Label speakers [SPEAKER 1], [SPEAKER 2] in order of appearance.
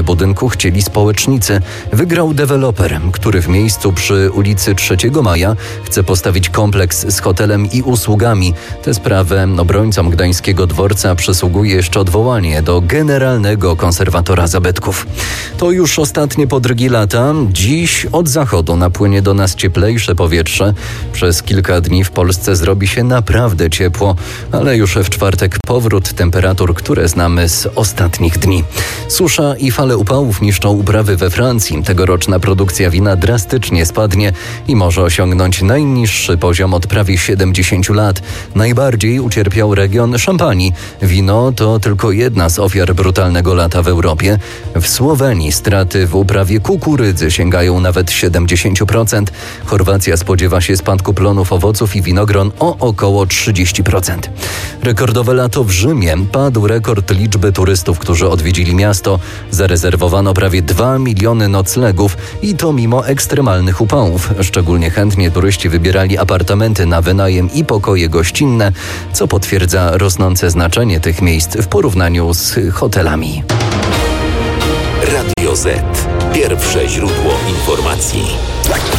[SPEAKER 1] budynku chcieli społecznicy. Wygrał deweloper, który w miejscu przy ulicy 3 Maja chce postawić kompleks z hotelem i usługami. Tę sprawę obrońcom gdańskiego dworca przysługuje jeszcze odwołanie do generalnego konserwatora zabytków. To już ostatnie podrygi lata. Dziś od zachodu napłynie do nas cieplejsze powietrze. Przez kilka dni w Polsce zrobi się naprawdę ciepło, ale już w czwartek powrót temperatur, które znamy z ostatnich dni. Susza i fale upałów niszczą uprawy we Francji. Tegoroczna produkcja wina drastycznie spadnie i może osiągnąć najniższy poziom od prawie 70 lat. Najbardziej ucierpiał region Szampanii. Wino to tylko jedna z ofiar brutalnego lata w Europie. W Słowenii straty w uprawie kukurydzy sięgają nawet 70%. Chorwacja spodziewa się spadku plonów owoców i winogron o około 30%. Rekordowe lato w Rzymie. Padł rekord liczby turystów, którzy odwiedzili miasto. Zarezerwowano prawie 2 miliony noclegów i to mimo ekstremalnych upałów. Szczególnie chętnie turyści wybierali apartamenty na wynajem i pokoje gościnne, co potwierdza rosnące znaczenie tych miejsc w porównaniu z hotelami.
[SPEAKER 2] Radio Z. Pierwsze źródło informacji.